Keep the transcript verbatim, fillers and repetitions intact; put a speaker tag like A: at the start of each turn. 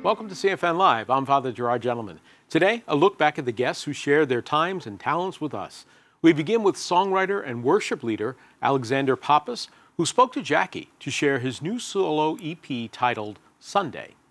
A: Welcome to C F N Live. I'm Father Gerard Gentleman. Today, a look back at the guests who shared their times and talents with us. We begin with songwriter and worship leader Alexander Pappas, who spoke to Jackie to share his new solo E P titled Sunday.